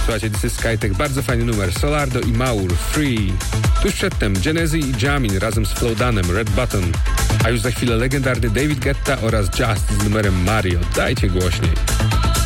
Słuchajcie, This is Skytech, bardzo fajny numer. Solardo i Maur, Free. Tuż przedtem Genezi i Jamin razem z Flowdanem, Red Button. A już za chwilę legendarny David Guetta oraz Just z numerem Mario. Dajcie głośniej.